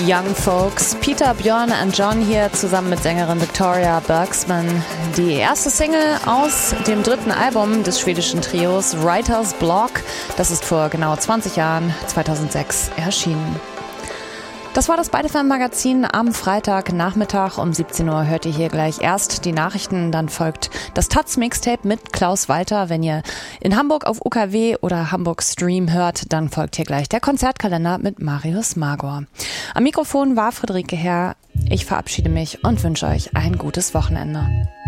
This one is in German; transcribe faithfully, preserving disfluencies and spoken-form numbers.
Young Folks. Peter, Björn und John hier zusammen mit Sängerin Victoria Bergsman. Die erste Single aus dem dritten Album des schwedischen Trios Writer's Block. Das ist vor genau zwanzig Jahren, zweitausendsechs, erschienen. Das war das Byte F M Magazin am Freitagnachmittag. Um siebzehn Uhr hört ihr hier gleich erst die Nachrichten, dann folgt das Taz Mixtape mit Klaus Walter. Wenn ihr in Hamburg auf U K W oder Hamburg Stream hört, dann folgt hier gleich der Konzertkalender mit Marius Magor. Am Mikrofon war Friederike Herr. Ich verabschiede mich und wünsche euch ein gutes Wochenende.